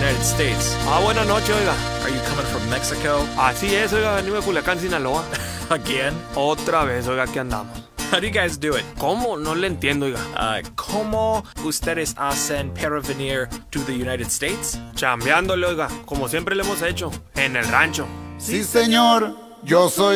United States. Buenas noches, oiga. Are you coming from Mexico? Así es, oiga, venimos de Culiacán, Sinaloa. Again? Otra vez, oiga, aquí andamos. How do you guys do it? ¿Cómo? No le entiendo, oiga. ¿Cómo ustedes hacen para venir to the United States? Chambeándole, oiga, como siempre le hemos hecho, en el rancho. Sí, señor, yo soy